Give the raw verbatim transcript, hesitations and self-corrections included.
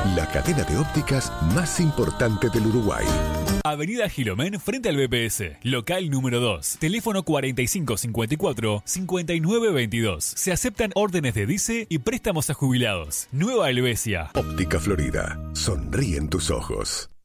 la cadena de ópticas más importante del Uruguay. Avenida Gilomén frente al B P S, local número dos, teléfono cuarenta y cinco cincuenta y cuatro cincuenta y nueve veintidós. Se aceptan órdenes de dice y préstamos a jubilados. Nueva Helvecia. Óptica Florida, sonríen tus ojos.